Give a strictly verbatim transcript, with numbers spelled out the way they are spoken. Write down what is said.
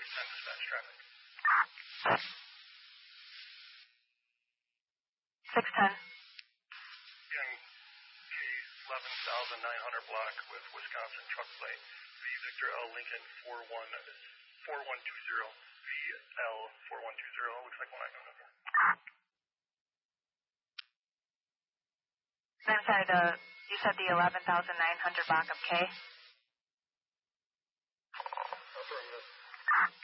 ten dispatch traffic. six ten. Again, K eleven thousand nine hundred block with Wisconsin truck plate. V Victor L Lincoln four one two zero. V L four one two zero. Looks like one I know number. I'm sorry, the, you said the eleven thousand nine hundred block of K?